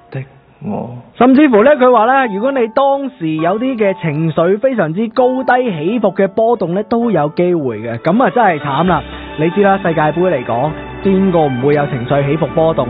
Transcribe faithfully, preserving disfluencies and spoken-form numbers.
的我。 甚至乎呢，佢話呢，如果你當時有啲嘅情緒非常之高低起伏嘅波動呢，都有機會嘅。咁啊真係慘啦！你知啦，世界盃嚟講，邊個唔會有情緒起伏波動？